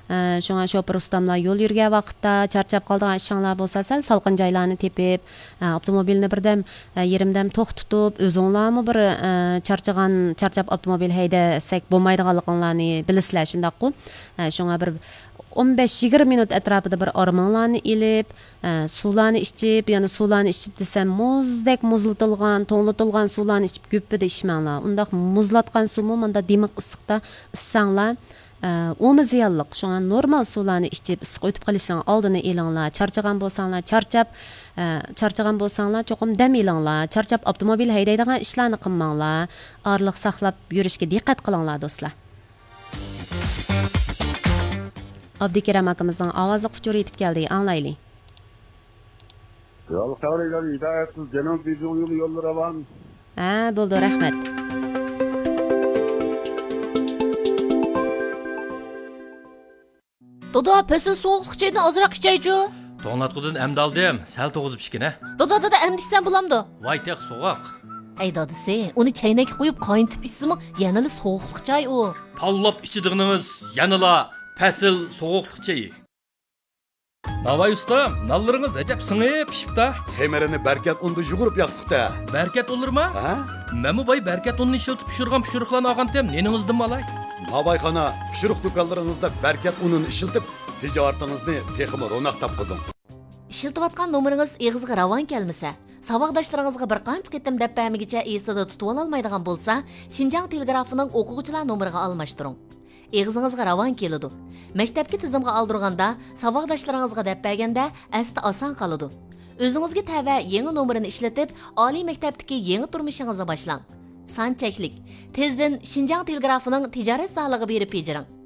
Şoňa şofer ustamlar yol yürgän wagtda çarçap galdygan işçiňlar bolsa sal salqyn jaýlarny tepip, avtomobilni birdem yerimden toxtutup, özüňlarmy bir çarçap avtomobil heýdesek bolmaýdyganlygyňlarny bilisler şundaqku. Şoňa bir 15-20 minut etrafida bir ormanlarni ilip, sularni içip, yani sularni içip desem muzdek muzlatılgan, toňlatylgan sularni içip köpüde içmäňler. Undaq muzlatgan sumu manda dimiq ısıqda ıssaňlar, o ziyallyk. Şoňa normal sularni içip ısık ötüp galyşynyň aldyny eliňler. Çarçagan bolsaňlar, çarçagan bolsaňlar çokum dam eliňler. Çarçap avtomobil heýdäýdigan işlarni qılmaňlar. Arlyk saklap ýürüşge diqqat qılaňlar dostlar. Abdikiram akamızın avazlık uçuru yetip geldi. Anlaylı. Yol kavriler hidayetsiz genel bir yollara var. Buldu rahmet. Doda pesin soğukluk çayını azırak içeycu. Toňlatgydan emdi aldım. Sel toğuzup içkine. Doda emdişsen bulamdı. Vay tek soğuk. Ey dadısı, onu çaynak koyup kaynatıp içsimi yanalı soğukluk çay o. Pallap içidiğiniz yanıla pesil soğukluk çayı. Navay usta, nallarınız acep sığıp pişip da. Xemerini berket undu yugurup yaktık da. Berket olur mu? Ha? Memu bay berket ununu işiltip pişirgan ağantem neningizdim malay. Babayxana pişiriq dükanlarınızda berket ununu işiltip ticaretinizni teximi ronak tapqızın. İşiltivatkan numarınız eğizge ravan kelmese, savaqdaşlarınızga bir qanç ketim deppämigiçe esida tutup alalmaydigan bolsa, Şinjan telegrafının okuguçilar numariga almaştırın. Eğizingizga ravan kelidi. Mektepki tizimga aldırganda, savaqdaşlarınızga deppägende esti asan qalıdı. Özüňizge tävä ýeňi numaryny işletip, Ali mektepdiki ýeňi turmuşyňyzda başlaň. San çeklik. Tezden Şinjan telegrafının ticaret sahlygy berip ýejirin.